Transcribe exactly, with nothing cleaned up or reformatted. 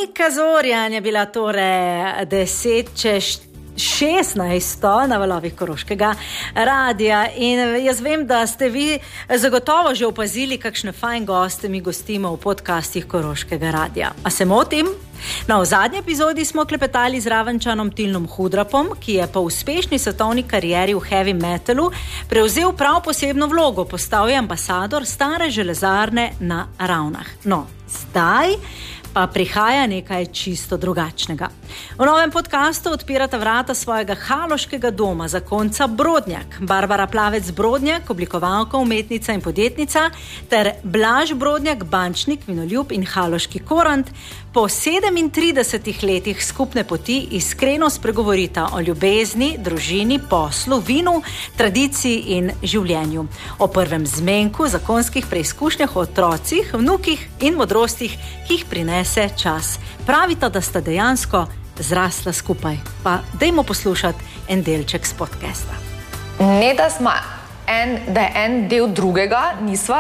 Nika Zorjan je bila torej deset čez šestnajsto na valovih Koroškega radija in jaz vem, da ste vi zagotovo že opazili, kakšne fajn goste mi gostimo v podcastih Koroškega radija. A se motim? No, v zadnji epizodi smo klepetali z Ravenčanom Tilnom Hudrapom, ki je po uspešni svetovni karieri v heavy metalu prevzel prav posebno vlogo, postal je ambasador stare železarne na Ravnah. No, zdaj pa prihaja nekaj čisto drugačnega. V novem podcastu odpirata vrata svojega haloškega doma zakonca Brodnjak, Barbara Plavec Brodnjak, oblikovalka, umetnica in podjetnica, ter Blaž Brodnjak, bančnik, vinoljub in haloški korant, po sedemintridesetih letih skupne poti iskreno spregovorita o ljubezni, družini, poslu, vinu, tradiciji in življenju. O prvem zmenku, zakonskih preizkušnjah, o otrocih, vnukih in modrostih, ki jih prinese čas. Pravita, da sta dejansko zrasla skupaj. Pa dajmo poslušati en delček z podcasta. Ne, da smo en, da je en del drugega, nisva,